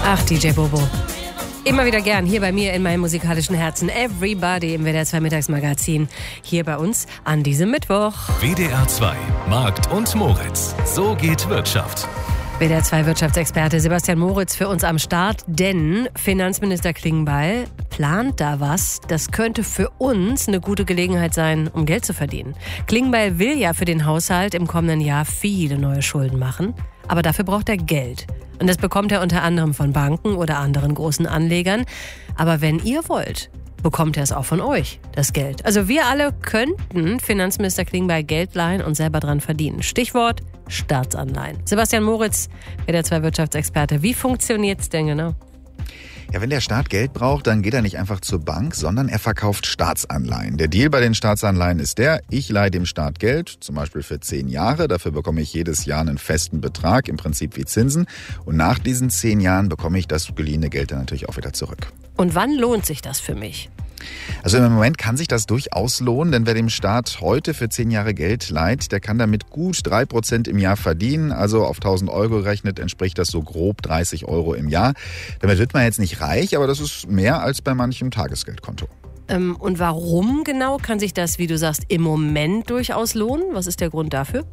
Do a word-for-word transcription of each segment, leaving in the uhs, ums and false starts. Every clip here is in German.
Ach, D J Bobo. Immer wieder gern hier bei mir in meinem musikalischen Herzen. Everybody im W D R zwei Mittagsmagazin. Hier bei uns an diesem Mittwoch. W D R zwei, Markt und Moritz. So geht Wirtschaft. W D R zwei Wirtschaftsexperte Sebastian Moritz für uns am Start, denn Finanzminister Klingbeil plant da was. Das könnte für uns eine gute Gelegenheit sein, um Geld zu verdienen. Klingbeil will ja für den Haushalt im kommenden Jahr viele neue Schulden machen, aber dafür braucht er Geld. Und das bekommt er unter anderem von Banken oder anderen großen Anlegern. Aber wenn ihr wollt, bekommt er es auch von euch, das Geld. Also wir alle könnten Finanzminister Klingbeil Geld leihen und selber dran verdienen. Stichwort Staatsanleihen. Sebastian Moritz, W D R zwei Wirtschaftsexperte. Wie funktioniert's denn genau? Ja, wenn der Staat Geld braucht, dann geht er nicht einfach zur Bank, sondern er verkauft Staatsanleihen. Der Deal bei den Staatsanleihen ist der, ich leihe dem Staat Geld, zum Beispiel für zehn Jahre. Dafür bekomme ich jedes Jahr einen festen Betrag, im Prinzip wie Zinsen. Und nach diesen zehn Jahren bekomme ich das geliehene Geld dann natürlich auch wieder zurück. Und wann lohnt sich das für mich? Also im Moment kann sich das durchaus lohnen, denn wer dem Staat heute für zehn Jahre Geld leiht, der kann damit gut drei Prozent im Jahr verdienen. Also auf tausend Euro gerechnet entspricht das so grob dreißig Euro im Jahr. Damit wird man jetzt nicht reich, aber das ist mehr als bei manchem Tagesgeldkonto. Ähm, und warum genau kann sich das, wie du sagst, im Moment durchaus lohnen? Was ist der Grund dafür?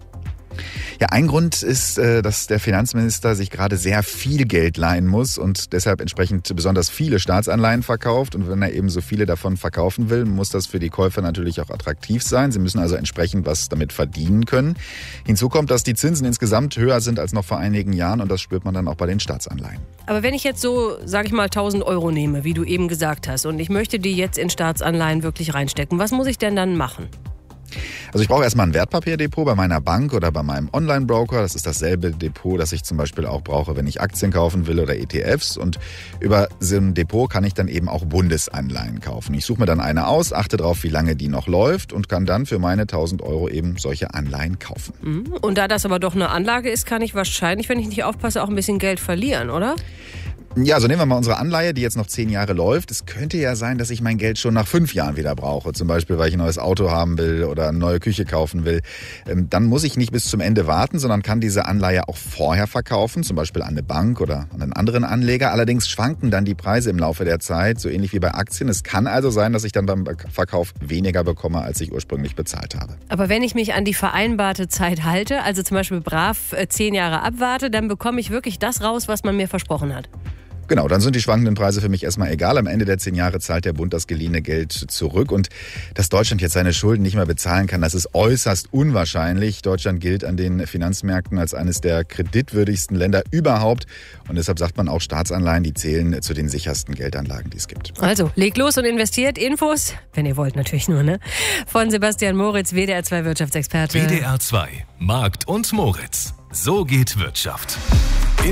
Ja, ein Grund ist, dass der Finanzminister sich gerade sehr viel Geld leihen muss und deshalb entsprechend besonders viele Staatsanleihen verkauft. Und wenn er eben so viele davon verkaufen will, muss das für die Käufer natürlich auch attraktiv sein. Sie müssen also entsprechend was damit verdienen können. Hinzu kommt, dass die Zinsen insgesamt höher sind als noch vor einigen Jahren und das spürt man dann auch bei den Staatsanleihen. Aber wenn ich jetzt so, sag ich mal, tausend Euro nehme, wie du eben gesagt hast, und ich möchte die jetzt in Staatsanleihen wirklich reinstecken, was muss ich denn dann machen? Also ich brauche erstmal ein Wertpapierdepot bei meiner Bank oder bei meinem Online-Broker. Das ist dasselbe Depot, das ich zum Beispiel auch brauche, wenn ich Aktien kaufen will oder E T Fs. Und über so ein Depot kann ich dann eben auch Bundesanleihen kaufen. Ich suche mir dann eine aus, achte darauf, wie lange die noch läuft und kann dann für meine tausend Euro eben solche Anleihen kaufen. Und da das aber doch eine Anlage ist, kann ich wahrscheinlich, wenn ich nicht aufpasse, auch ein bisschen Geld verlieren, oder? Ja, also nehmen wir mal unsere Anleihe, die jetzt noch zehn Jahre läuft. Es könnte ja sein, dass ich mein Geld schon nach fünf Jahren wieder brauche. Zum Beispiel, weil ich ein neues Auto haben will oder eine neue Küche kaufen will. Dann muss ich nicht bis zum Ende warten, sondern kann diese Anleihe auch vorher verkaufen. Zum Beispiel an eine Bank oder an einen anderen Anleger. Allerdings schwanken dann die Preise im Laufe der Zeit, so ähnlich wie bei Aktien. Es kann also sein, dass ich dann beim Verkauf weniger bekomme, als ich ursprünglich bezahlt habe. Aber wenn ich mich an die vereinbarte Zeit halte, also zum Beispiel brav zehn Jahre abwarte, dann bekomme ich wirklich das raus, was man mir versprochen hat. Genau, dann sind die schwankenden Preise für mich erstmal egal. Am Ende der zehn Jahre zahlt der Bund das geliehene Geld zurück. Und dass Deutschland jetzt seine Schulden nicht mehr bezahlen kann, das ist äußerst unwahrscheinlich. Deutschland gilt an den Finanzmärkten als eines der kreditwürdigsten Länder überhaupt. Und deshalb sagt man auch, Staatsanleihen, die zählen zu den sichersten Geldanlagen, die es gibt. Also, legt los und investiert. Infos, wenn ihr wollt natürlich nur, ne? Von Sebastian Moritz, W D R zwei Wirtschaftsexperte. W D R zwei, Markt und Moritz. So geht Wirtschaft.